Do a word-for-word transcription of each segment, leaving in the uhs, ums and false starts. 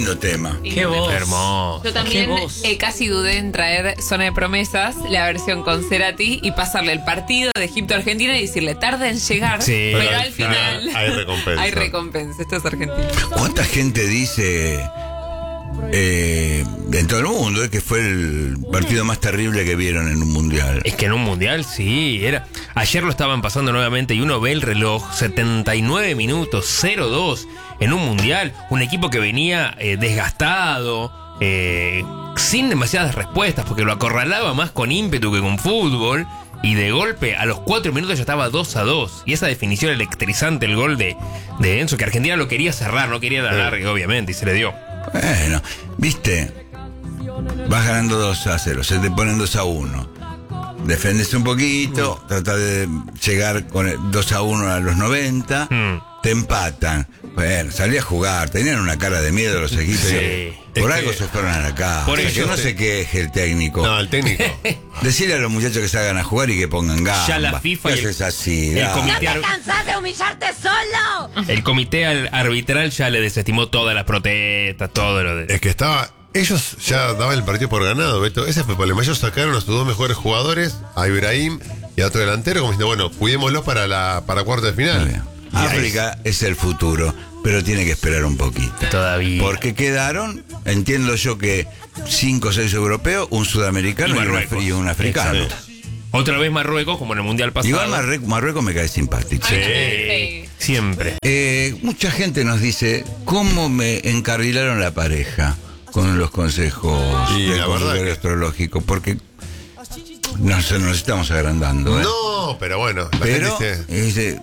lindo tema. Qué voz. Hermoso. Yo también eh, casi dudé en traer Zona de Promesas, la versión con Cerati, y pasarle el partido de Egipto-Argentina y decirle, tarda en llegar, Sí, pero, pero al al final, final hay recompensa. hay recompensa. Esto es Argentina. ¿Cuánta gente dice eh, en todo el mundo eh, que fue el partido más terrible que vieron en un mundial? Es que en un mundial, sí, era. Ayer lo estaban pasando nuevamente y uno ve el reloj, setenta y nueve minutos, cero dos, en un mundial. Un equipo que venía eh, desgastado, eh, sin demasiadas respuestas, porque lo acorralaba más con ímpetu que con fútbol. Y de golpe, a los cuatro minutos ya estaba dos a dos. Y esa definición electrizante, el gol de, de Enzo, que Argentina lo quería cerrar, no quería la larga, obviamente, y se le dio. Bueno, viste, vas ganando dos a cero, se te ponen dos a uno. Defendes un poquito, mm. trata de llegar con el dos a uno a los noventa, mm. te empatan. Bueno, salí a jugar, tenían una cara de miedo los equipos. Sí. Por Es algo que, se fueron a la casa. por Que eso no te- se queje el técnico. No, el técnico. Decirle a los muchachos que salgan a jugar y que pongan gamba. Ya la FIFA y Eso el- es así. el dale. comité- ¿No te cansás de humillarte solo? El comité al- arbitral ya le desestimó todas las protestas, todo lo de... Es que estaba. Ellos ya daban el partido por ganado, Beto. Ese fue el problema. Ellos sacaron a sus dos mejores jugadores, a Ibrahim y a otro delantero, como diciendo, bueno, cuidémoslos para la para cuarto de final. Muy bien. África es el futuro, pero tiene que esperar un poquito. Todavía. Porque quedaron, entiendo yo que cinco o seis europeos, un sudamericano Y y, un, Marruecos. af- y un africano. Exacto. Otra vez Marruecos, como en el Mundial pasado. Igual Marre- Marruecos me cae simpático. Sí, siempre. Eh, mucha gente nos dice, ¿cómo me encarrilaron la pareja con los consejos Y del la verdad consultorio que- astrológico? Porque nos, nos estamos agrandando. ¿eh? No, pero bueno, la Pero gente dice. dice,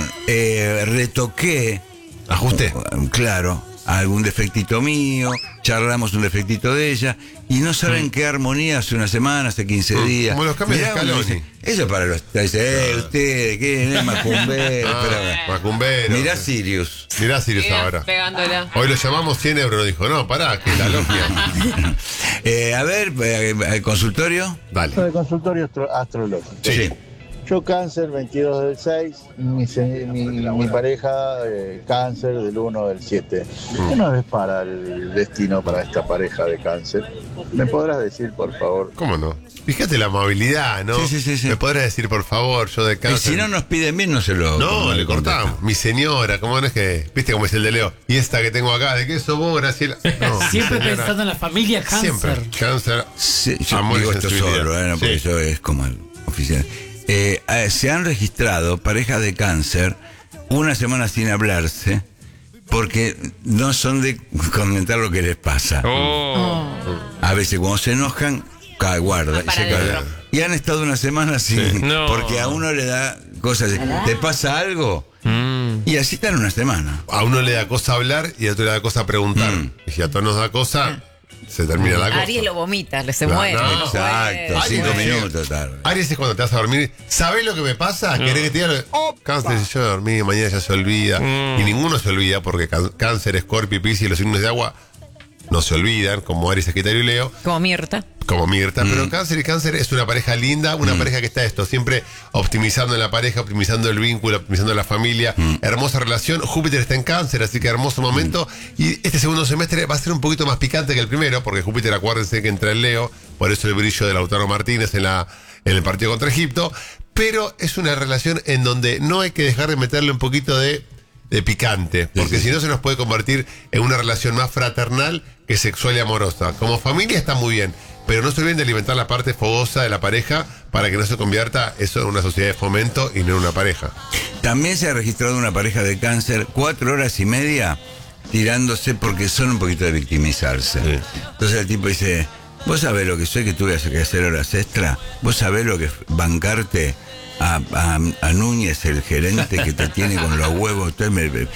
eh, retoqué, Ajuste. claro, algún defectito mío, charlamos un defectito de ella, y no saben qué armonía hace una semana, hace quince Mm. días. Como los cambios de Mirá, uno Scaloni. dice, eso es para los. Dice, eh, usted, ¿qué? Es macumbero. Ah, pero- Macumbero. Mirá Sirius. Mirá Sirius Mira, ahora. pegándola. Hoy lo llamamos cien euros, nos dijo, no, pará, que la logia. Eh, a ver, eh, el consultorio. Dale. De consultorio astro- astrológico. Sí. Yo cáncer, veintidós del seis, mi, se- mi, mi pareja eh, cáncer del uno del siete. ¿Qué nos depara el destino para esta pareja de cáncer? ¿Me podrás decir, por favor? ¿Cómo no? Fíjate la amabilidad, ¿no? Sí, sí, sí, sí. ¿Me podrás decir, por favor, yo de Y cáncer? si no nos piden bien, no se lo. No, le contestamos. cortamos. Mi señora, ¿cómo no es que? ¿Viste cómo es el de Leo? Y esta que tengo acá, ¿de qué sos vos, Graciela? No, Siempre señora. pensando en la familia cáncer. Siempre. Cáncer. Sí, yo Amor y digo esto sensibilidad. solo, ¿eh? No, porque Sí. eso es como el oficial. Eh, eh, se han registrado parejas de cáncer una semana sin hablarse porque no son de comentar lo que les pasa. Oh. A veces cuando se enojan, ca- guarda. Ah, y, para se caga. adentro. Y han estado una semana sin. No. Porque a uno le da cosas. ¿Te pasa algo? Mm. Y así están una semana. A uno le da cosa hablar y a otro le da cosa preguntar. Mm. Y si a todos nos da cosa, se termina la cosa. Aries lo vomita, le se No, muere. no. Exacto, Aries cinco es- minutos tarde. Aries es cuando te vas a dormir. ¿Sabés lo que me pasa? ¿Querés que te diga lo que- Oh, cáncer, si yo dormí, mañana ya se olvida. Mm. Y ninguno se olvida porque can- cáncer, Escorpio, Piscis y los signos de agua no se olvidan, como Aries, Sagitario y Leo, Como Mirta. como Mirta. Mm. Pero cáncer y cáncer es una pareja linda, una pareja que está esto, siempre optimizando la pareja, optimizando el vínculo, optimizando la familia. Mm. Hermosa relación. Júpiter está en cáncer, así que hermoso momento. Y este segundo semestre va a ser un poquito más picante que el primero, porque Júpiter, acuérdense que entra en Leo, por eso el brillo de Lautaro Martínez en, la, en el partido contra Egipto. Pero es una relación en donde no hay que dejar de meterle un poquito de, de picante, porque si no se nos puede convertir en una relación más fraternal que sexual y amorosa. Como familia está muy bien, pero no se olviden de alimentar la parte fogosa de la pareja para que no se convierta eso en una sociedad de fomento y no en una pareja. También se ha registrado una pareja de cáncer cuatro horas y media tirándose porque son un poquito de victimizarse. Sí. Entonces el tipo dice, vos sabés lo que soy, que tuve que hacer horas extra, vos sabés lo que es bancarte a, a, a Núñez, el gerente que te tiene con los huevos. Usted me- me-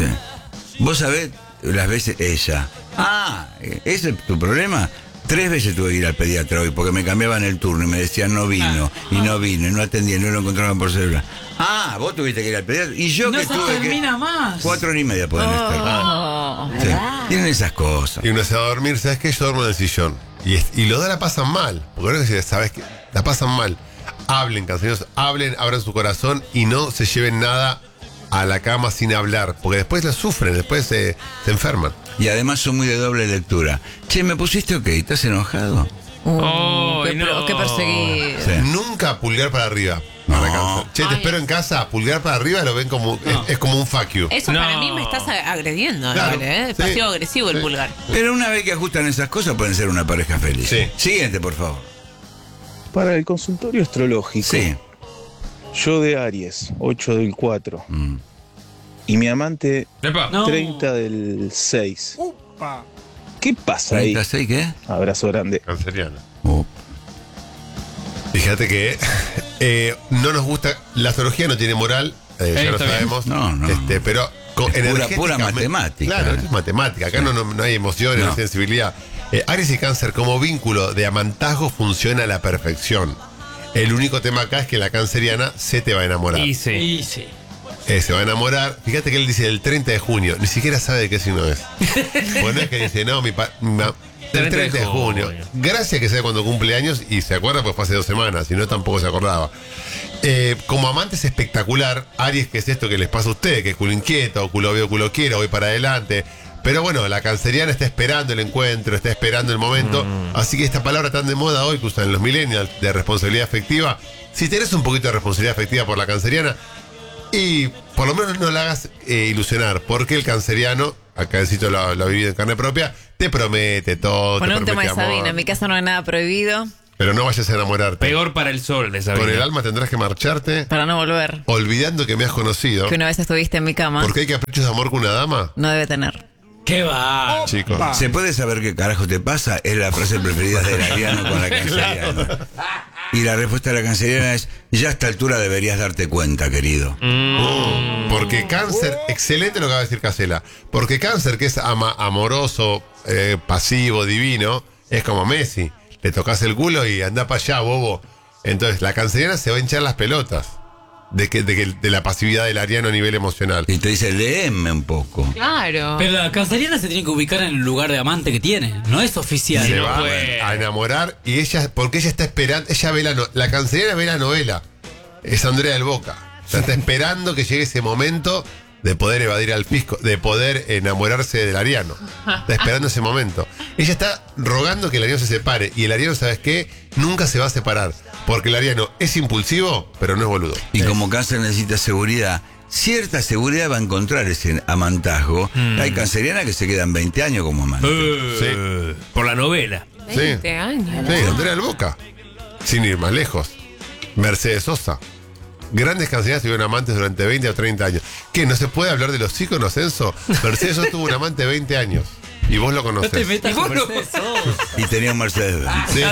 vos sabés las veces ella. Ah, ¿ese es tu problema? Tres veces tuve que ir al pediatra hoy porque me cambiaban el turno y me decían no vino, y no vino, y no atendían, no lo encontraban por celular. Ah, vos tuviste que ir al pediatra. Y yo No que se tuve termina que. más. Cuatro horas y media pueden estar. Oh, Sí. Tienen esas cosas. Y uno se va a dormir, ¿sabes qué? Yo duermo en el sillón. Y, es- y los dos la pasan mal. Porque ahora que sabes que la pasan mal. Hablen, canceros, hablen, abran su corazón y no se lleven nada a la cama sin hablar, porque después lo sufren, después se, se enferman. Y además son muy de doble lectura. Che, ¿me pusiste ok? ¿Estás enojado? Uh, Ay, qué, no. pro- qué perseguido. Sí. Nunca pulgar para arriba. Para No. cáncer. Che, te Ay, espero en casa, pulgar para arriba lo ven como, es, es como un fuck you. Eso No. para mí me estás a- agrediendo, Claro, igual, ¿eh? sí, Pasivo agresivo el sí. pulgar. Pero una vez que ajustan esas cosas pueden ser una pareja feliz. Sí. Siguiente, por favor. Para el consultorio astrológico, Sí. yo de Aries, ocho del cuatro, Mm. y mi amante Epa. treinta del seis. ¿Qué pasa ahí? ¿treinta y seis qué? Abrazo grande. Canceriana. Oh. Fíjate que eh, no nos gusta, la astrología no tiene moral, eh, ya Eh, lo está bien. sabemos. No, no. Este, pero con Es pura- energéticamente- pura matemática. Claro, esto es matemática. Acá no, no, no hay emociones, no, No. hay sensibilidad. Eh, Aries y Cáncer como vínculo de amantazgo funciona a la perfección. El único tema acá es que la canceriana se te va a enamorar. Y sí. Y sí. Eh, se va a enamorar. Fíjate que él dice el treinta de junio. Ni siquiera sabe de qué signo es. Bueno, es que dice, no, mi, pa- mi ma- el treinta de junio. Gracias que sabe cuando cumple años y se acuerda pues fue hace dos semanas. Si no, tampoco se acordaba. Eh, como amante es espectacular. Aries, que es esto que les pasa a ustedes, que es culo inquieto, culo veo, culo quiero, voy para adelante. Pero bueno, la canceriana está esperando el encuentro, está esperando el momento. Así que esta palabra tan de moda hoy que usan los millennials de responsabilidad afectiva, si tenés un poquito de responsabilidad afectiva por la canceriana, y por lo menos no la hagas eh, ilusionar, porque el canceriano, acá el sitio lo, lo ha vivido en carne propia, te promete todo, Poner te un tema promete de amor, Sabina. En mi casa no hay nada prohibido pero no vayas a enamorarte. Peor para el sol de esa Con vida. el alma tendrás que marcharte, para no volver. olvidando que me has conocido, Que una vez estuviste en mi cama. porque hay caprichos de amor con una dama, No debe tener. ¿Qué va? chicos. ¿Se puede saber qué carajo te pasa? Es la frase preferida del ariano con la canceriana. Y la respuesta de la canceriana es, ya a esta altura deberías darte cuenta, querido. Oh, porque cáncer, excelente lo que va a decir Casela, porque cáncer, que es ama- amoroso, eh, pasivo, divino, es como Messi, le tocas el culo y anda para allá, bobo. Entonces la canceriana se va a hinchar las pelotas de que, de que de la pasividad del ariano a nivel emocional. Y te dice, léeme un poco. Claro. Pero la canceriana se tiene que ubicar en el lugar de amante que tiene. No es oficial. Se no va puede. a enamorar y ella, porque ella está esperando, ella ve la, no- la canceriana ve la novela, es Andrea del Boca, o sea, está esperando que llegue ese momento de poder evadir al fisco, de poder enamorarse del ariano, está esperando ese momento. Ella está rogando que el ariano se separe y el ariano, ¿sabes qué? Nunca se va a separar, porque el ariano es impulsivo, pero no es boludo. Y como cáncer necesita seguridad, cierta seguridad va a encontrar ese amantazgo. Hay cancerianas que se quedan veinte años como amantes. Eh, Por la novela. veinte años. Sí, Andrea del Boca, sin ir más lejos. Mercedes Sosa. Grandes cancerianas tuvieron amantes durante veinte o treinta años. ¿Qué? ¿No se puede hablar de los íconos, Enzo? Mercedes Sosa tuvo un amante de veinte años. Y vos lo No te conocés. metas con Mercedes Sosa. Y tenía un Mercedes Benz. Sí.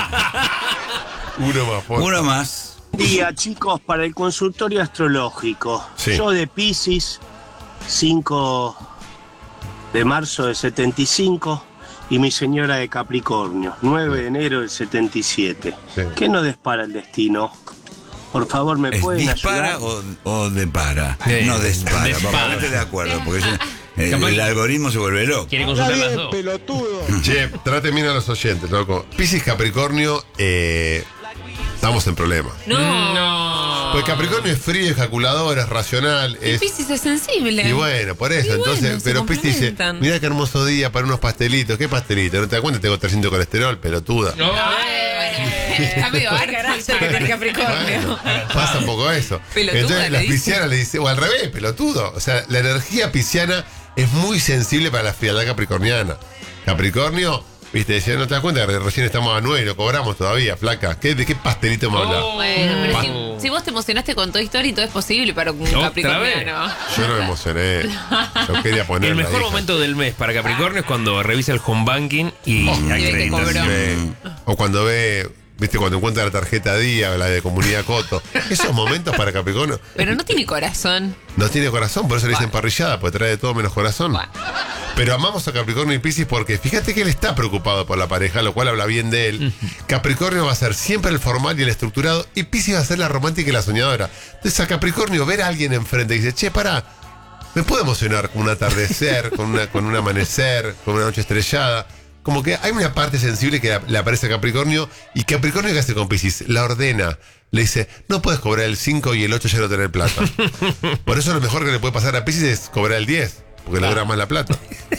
Uno más. por Uno más. Día, chicos, para el consultorio astrológico. Sí. Yo de Piscis, cinco de marzo del setenta y cinco, y mi señora de Capricornio, nueve de enero del setenta y siete. Sí. ¿Qué nos despara el destino? Por favor, ¿me ¿Es pueden dispara ayudar? o, o depara? Sí. No dispara. Dispara. Vamos a ponerte de acuerdo, porque yo- el, Capaz el que- algoritmo se vuelve loco. Quiere consultar las dos. Che, trate bien a los oyentes, loco. Piscis Capricornio, eh, estamos en problemas. No. No. Pues Capricornio es frío, es calculador, es racional. Y Es, Piscis es sensible. y bueno, por eso. Y bueno, Entonces, se pero Piscis dice, complementan. mira qué hermoso día para unos pastelitos. ¿Qué pastelito? ¿No te das cuenta? Tengo trescientos de colesterol, pelotuda. No. Está medio Ay, carácter que tiene Capricornio. Bueno, pasa un poco eso. Pelotuda, Entonces le las dice. piscianas le dicen, o al revés, pelotudo. O sea, la energía pisciana es muy sensible para la frialdad capricorniana. Capricornio, viste, decía, no te das cuenta que recién estamos a nueve y no cobramos todavía, flaca. ¿Qué, ¿De qué pastelito me hablas? Bueno, pero Pa- si, si vos te emocionaste con Toy Story, todo es posible para un ¿Otra capricorniano. Yo no me emocioné. Yo quería poner El la mejor hija. momento del mes para Capricornio es cuando revisa el home banking y Y ve que acredita. cobró. Sí. O cuando ve, viste, cuando encuentra la tarjeta Día, la de Comunidad Coto. Esos momentos para Capricornio. Pero no tiene corazón. No tiene corazón, por eso le dicen Bueno. parrillada, porque trae de todo menos corazón. Bueno. Pero amamos a Capricornio y Piscis porque fíjate que él está preocupado por la pareja, lo cual habla bien de él. Capricornio va a ser siempre el formal y el estructurado, y Piscis va a ser la romántica y la soñadora. Entonces a Capricornio ver a alguien enfrente y dice, che, pará, me puedo emocionar con un atardecer, con, una, con un amanecer, con una noche estrellada. como que hay una parte sensible que le aparece a Capricornio, y Capricornio, ¿qué hace con Piscis? La ordena. Le dice, no puedes cobrar el cinco y el ocho ya no tener plata. Por eso lo mejor que le puede pasar a Piscis es cobrar el diez, porque le dura más la plata.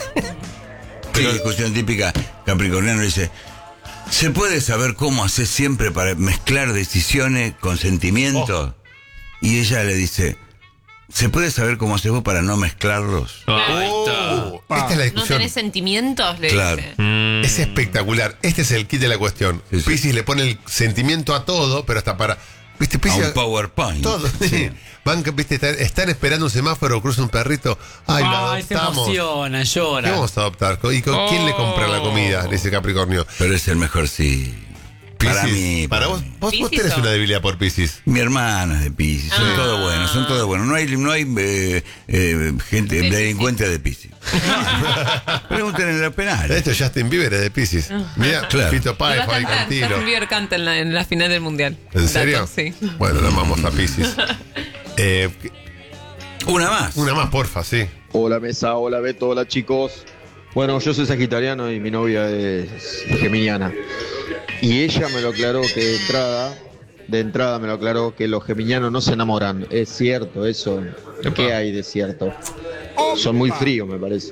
Pero discusión típica capricorniano dice, ¿se puede saber cómo hacer siempre para mezclar decisiones con sentimientos? Oh. Y ella le dice, ¿se puede saber cómo haces vos para no mezclarlos? Ahí está. Oh, esta es la discusión. ¿No tenés sentimientos? Le Claro. dice. Mm. Es espectacular. Este es el kit de la cuestión. Sí, sí. Piscis le pone el sentimiento a todo, pero hasta para... ¿Viste? A Piscis, un PowerPoint. todo. Sí. Van, ¿viste? Están, están esperando un semáforo, cruza un perrito. Ay, lo Ay, se adoptamos. emociona, ¿Qué llora. vamos a adoptar? ¿Y con quién le compra la comida? Le dice Capricornio. Pero es el mejor, sí. Para Piscis, mí. Para para vos, mí. vos, vos Piscis tenés sos. una debilidad por Piscis. Mi hermana es de Piscis, son Ah. todos buenos, son todos buenos. No hay, no hay eh, eh, gente De delincuente de Piscis. Pregunten en los penales. Esto Justin Bieber es de Piscis. Mira, Claro. Fito Y va Páez, a Fabi cantar, Cantilo. Justin Bieber canta en la, en la final del mundial. ¿En serio? Dato, sí. Bueno, la amamos a Piscis. Eh, Una más. una más, porfa, sí. Hola Mesa, hola Beto, hola chicos. Bueno, yo soy sagitariano y mi novia es geminiana. Y ella me lo aclaró que de entrada, de entrada me lo aclaró que los geminianos no se enamoran. Es cierto eso. ¿Qué hay de cierto? Son muy fríos, me parece.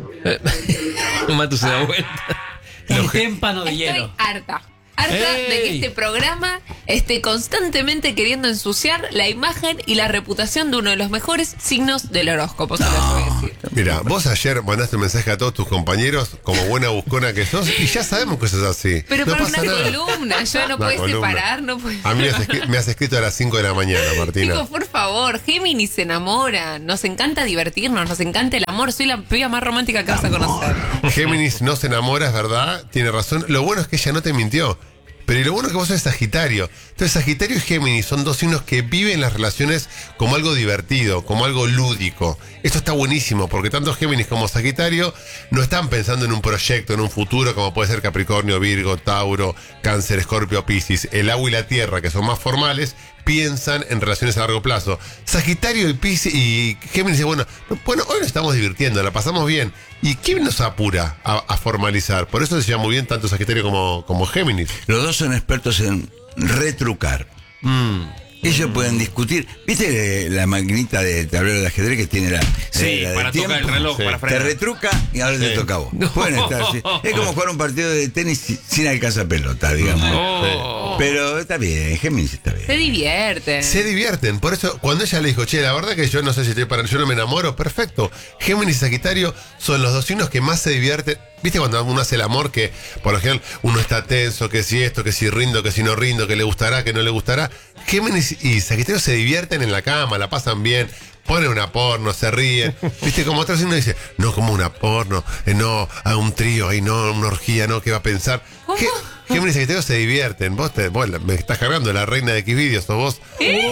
Matu se da vuelta. El témpano de Estoy hielo. harta. Harta de que ¡Ey! este programa esté constantemente queriendo ensuciar la imagen y la reputación de uno de los mejores signos del horóscopo, se los voy a decir. Mira, vos ayer mandaste un mensaje a todos tus compañeros, como buena buscona que sos, y ya sabemos que sos así. Pero no para pasa una nada. columna, ya no Una puedes columna. separar, no puedes. A mí me has, escri- me has escrito a las cinco de la mañana, Martina. Chicos, por favor, Géminis se enamora. Nos encanta divertirnos, nos encanta el amor. Soy la piba más romántica que vas a conocer. Géminis no se enamora, es verdad, tiene razón. Lo bueno es que ella no te mintió. Pero y lo bueno es que vos sos Sagitario. Entonces Sagitario y Géminis son dos signos que viven las relaciones como algo divertido, como algo lúdico. Esto está buenísimo porque tanto Géminis como Sagitario no están pensando en un proyecto, en un futuro como puede ser Capricornio, Virgo, Tauro, Cáncer, Escorpio, Piscis. El agua y la tierra, que son más formales, piensan en relaciones a largo plazo. Sagitario y Piscis y Géminis dicen, bueno, no, bueno, hoy nos estamos divirtiendo, la pasamos bien. ¿Y quién nos apura a, a formalizar? Por eso se llama muy bien tanto Sagitario como, como Géminis. Los dos son expertos en retrucar. Ellos pueden discutir. ¿Viste la maquinita de tablero de ajedrez que tiene la. Sí, la del para tocar el reloj, para Te frenar. retruca y ahora Sí. te toca a vos. Pueden estar así. Es como jugar un partido de tenis si- sin alcanzar pelota, digamos. Oh. Pero está bien, Géminis está bien. Se divierte. Se divierten. Por eso, cuando ella le dijo, che, la verdad que yo no sé si estoy para. Yo no me enamoro, perfecto. Géminis y Sagitario son los dos signos que más se divierten. ¿Viste cuando uno hace el amor que, por lo general, uno está tenso, que si esto, que si rindo, que si no rindo, que le gustará, que no le gustará? Géminis y Sagitario se divierten en la cama, la pasan bien, ponen una porno, se ríen. ¿Viste? Como otro signo dice, no, como una porno, eh, no, a un trío, ahí no, una orgía, no, ¿qué va a pensar? Gé- Géminis y Sagitario se divierten. Vos te, vos la- me estás cargando la reina de Xvideos, sos vos.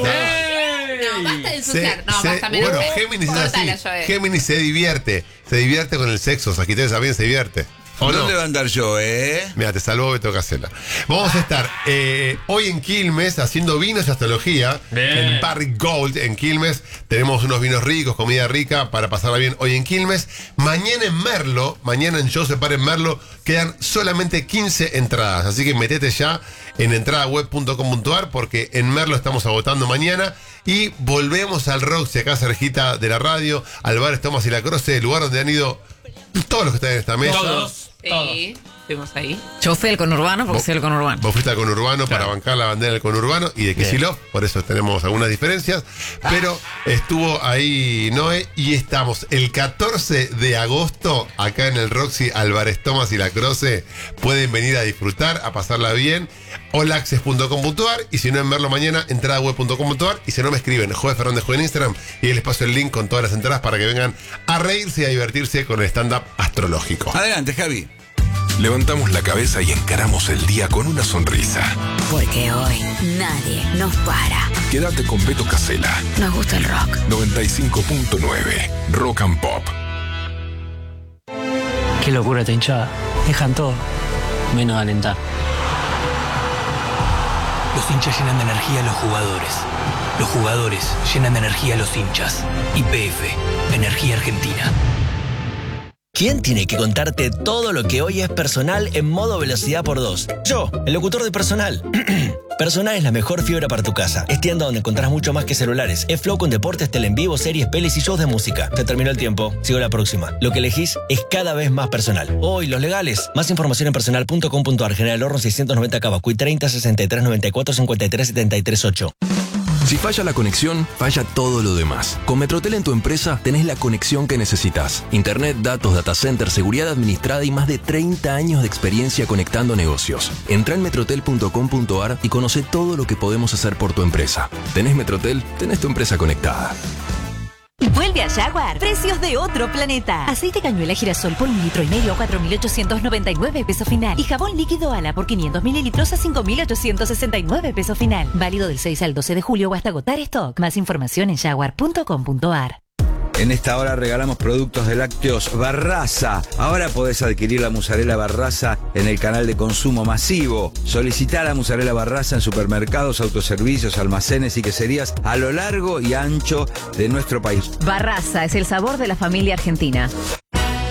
No, basta de Se- ensuciar. No, se- basta menos. bueno, Géminis es Cortala, así. Joel. Géminis se divierte. Se divierte con el sexo. Sagitario también se divierte. ¿O no? ¿Dónde va a andar yo, eh? Mira, te salvó Beto Casella. Vamos a estar eh, hoy en Quilmes haciendo vinos y astrología. Bien. En Barrick Gold en Quilmes. Tenemos unos vinos ricos, comida rica para pasarla bien hoy en Quilmes. Mañana en Merlo, mañana en Show Se Para en Merlo, quedan solamente quince entradas. Así que metete ya en entradaweb punto com punto ar porque en Merlo estamos agotando mañana. Y volvemos al Roxy, acá cerquita de la radio, al bar Thomas y la Croce, el lugar donde han ido todos los que están en esta mesa. Todos. Sí, fuimos ahí. Yo fui al conurbano porque Vos- soy el conurbano. Vos fuiste al conurbano para bancar la bandera del conurbano y de Kicillof, por eso tenemos algunas diferencias. Pero estuvo ahí Noé y estamos el catorce de agosto acá en el Roxy, Álvarez Thomas y La Croce. Pueden venir a disfrutar, a pasarla bien. Olaxes punto com punto ar y si no en verlo mañana, entradaweb punto com punto ar y si no me escriben Joe Fernández Joe en Instagram y ahí les paso el link con todas las entradas para que vengan a reírse y a divertirse con el stand-up astrológico. Adelante, Javi. Levantamos la cabeza y encaramos el día con una sonrisa. Porque hoy nadie nos para. Quédate con Beto Casella. Nos gusta el rock. noventa y cinco punto nueve Rock and Pop. Qué locura esta hinchada. Dejan todo, menos alentar. Los hinchas llenan de energía a los jugadores. Los jugadores llenan de energía a los hinchas. Y P F, Energía Argentina. ¿Quién tiene que contarte todo lo que hoy es personal en modo velocidad por dos? Yo, el locutor de Personal. Personal es la mejor fibra para tu casa. Es tienda donde encontrás mucho más que celulares. Es Flow con deportes, tele en vivo, series, pelis y shows de música. Se terminó el tiempo. Sigo la próxima. Lo que elegís es cada vez más personal. Hoy, los legales. Más información en personal punto com punto ar. General Horno seiscientos noventa Cavacuy treinta sesenta y tres noventa y cuatro cincuenta y tres setenta y tres ocho. Si falla la conexión, falla todo lo demás. Con Metrotel en tu empresa tenés la conexión que necesitas. Internet, datos, data center, seguridad administrada y más de treinta años de experiencia conectando negocios. Entrá en metrotel punto com punto ar y conoce todo lo que podemos hacer por tu empresa. ¿Tenés Metrotel? Tenés tu empresa conectada. Vuelve a Jaguar. Precios de otro planeta. Aceite cañuela girasol por un litro y medio a cuatro mil ochocientos noventa y nueve pesos final. Y jabón líquido Ala por quinientos mililitros a cinco mil ochocientos sesenta y nueve pesos final. Válido del seis al doce de julio o hasta agotar stock. Más información en jaguar punto com punto ar. En esta hora regalamos productos de lácteos Barraza. Ahora podés adquirir la mozzarella Barraza en el canal de consumo masivo. Solicitá la mozzarella Barraza en supermercados, autoservicios, almacenes y queserías a lo largo y ancho de nuestro país. Barraza es el sabor de la familia argentina.